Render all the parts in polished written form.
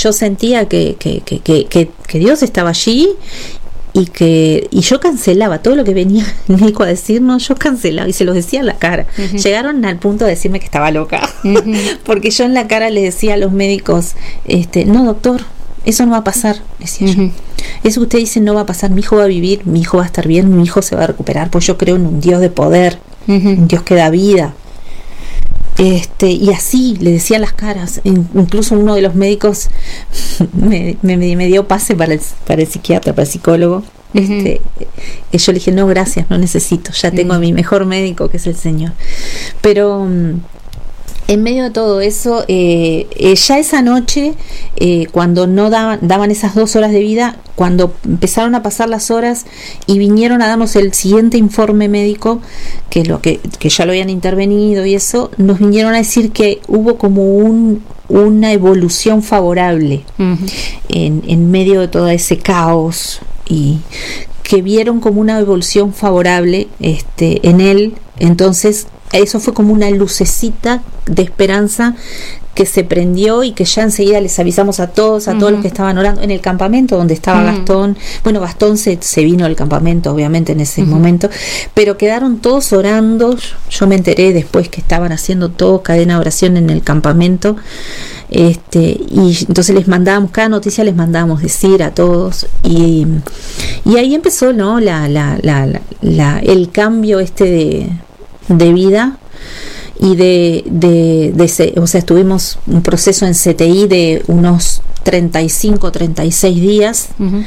yo sentía que Dios estaba allí y yo cancelaba todo lo que venía el médico a decirnos, yo cancelaba y se los decía en la cara. Llegaron al punto de decirme que estaba loca, porque yo en la cara les decía a los médicos, no, doctor, eso no va a pasar, decía yo. Eso que usted dice no va a pasar, mi hijo va a vivir, mi hijo va a estar bien, mi hijo se va a recuperar, pues yo creo en un Dios de poder, un Dios que da vida. Y así le decía las caras. Incluso uno de los médicos me dio pase para el psiquiatra, para el psicólogo. Yo le dije, no, gracias, no necesito, ya tengo a mi mejor médico, que es el Señor. Pero en medio de todo eso, ya esa noche, cuando no daban esas 2 horas de vida, cuando empezaron a pasar las horas y vinieron a darnos el siguiente informe médico, que ya lo habían intervenido y eso, nos vinieron a decir que hubo como una evolución favorable en medio de todo ese caos, y que vieron como una evolución favorable en él. Entonces eso fue como una lucecita de esperanza que se prendió, y que ya enseguida les avisamos a todos los que estaban orando en el campamento donde estaba Gastón. Bueno, Gastón se vino al campamento obviamente en ese momento, pero quedaron todos orando. Yo me enteré después que estaban haciendo todo cadena de oración en el campamento, y entonces les mandábamos, cada noticia les mandábamos decir a todos, y ahí empezó, ¿no?, el cambio de vida. Y o sea, estuvimos un proceso en CTI de unos 35, 36 días,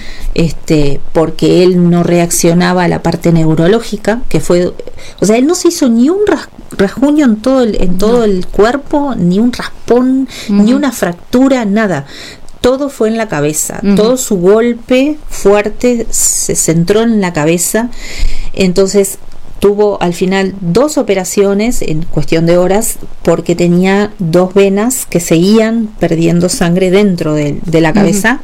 porque él no reaccionaba a la parte neurológica, que fue, o sea, él no se hizo ni un rasguño en todo el cuerpo, ni un raspón, ni una fractura, nada. Todo fue en la cabeza, todo su golpe fuerte se centró en la cabeza. Entonces tuvo al final 2 operaciones en cuestión de horas, porque tenía 2 venas que seguían perdiendo sangre dentro de la cabeza.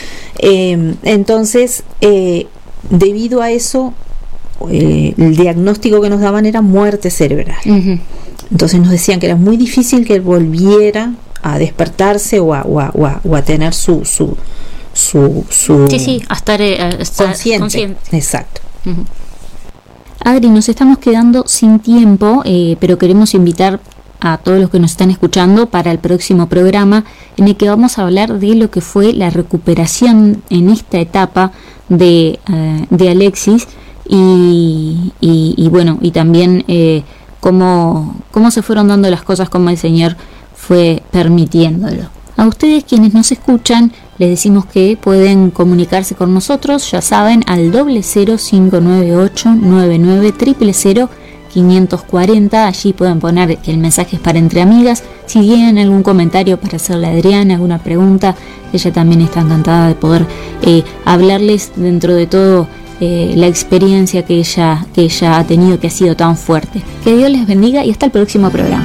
Entonces, debido a eso, el diagnóstico que nos daban era muerte cerebral. Entonces nos decían que era muy difícil que él volviera a despertarse o a tener su a estar consciente. Exacto. Adri, nos estamos quedando sin tiempo, pero queremos invitar a todos los que nos están escuchando para el próximo programa, en el que vamos a hablar de lo que fue la recuperación en esta etapa de Alexis, y bueno, y también cómo se fueron dando las cosas, como el Señor fue permitiéndolo. A ustedes quienes nos escuchan, les decimos que pueden comunicarse con nosotros, ya saben, al 0059899000540. Allí pueden poner que el mensaje es para Entre Amigas. Si tienen algún comentario para hacerle a Adriana, alguna pregunta, ella también está encantada de poder hablarles dentro de todo la experiencia que ella ha tenido, que ha sido tan fuerte. Que Dios les bendiga y hasta el próximo programa.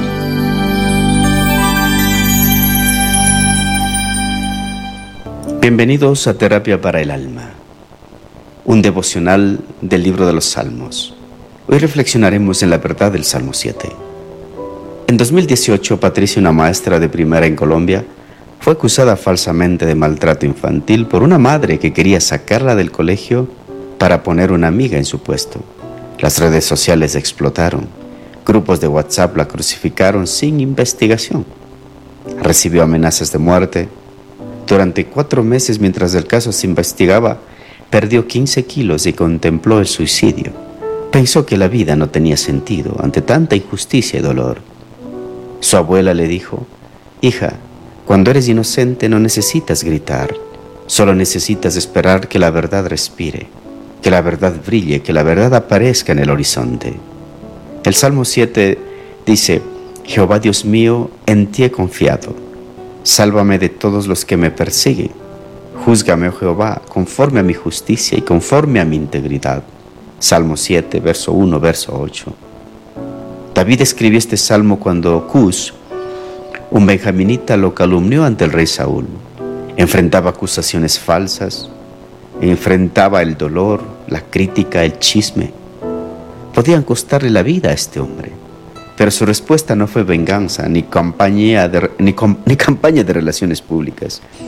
Bienvenidos a Terapia para el Alma, un devocional del libro de los Salmos. Hoy reflexionaremos en la verdad del Salmo 7. En 2018, Patricia, una maestra de primaria en Colombia, fue acusada falsamente de maltrato infantil por una madre que quería sacarla del colegio para poner una amiga en su puesto. Las redes sociales explotaron. Grupos de WhatsApp la crucificaron sin investigación. Recibió amenazas de muerte. Durante 4 meses, mientras el caso se investigaba, perdió 15 kilos y contempló el suicidio. Pensó que la vida no tenía sentido ante tanta injusticia y dolor. Su abuela le dijo: hija, cuando eres inocente no necesitas gritar, solo necesitas esperar que la verdad respire, que la verdad brille, que la verdad aparezca en el horizonte. El Salmo 7 dice: Jehová Dios mío, en ti he confiado. Sálvame de todos los que me persiguen. Júzgame, oh Jehová, conforme a mi justicia y conforme a mi integridad. Salmo 7, verso 1, verso 8. David escribió este salmo cuando Cus, un benjaminita, lo calumnió ante el rey Saúl. Enfrentaba acusaciones falsas, enfrentaba el dolor, la crítica, el chisme. Podían costarle la vida a este hombre. Pero su respuesta no fue venganza, ni campaña de relaciones públicas.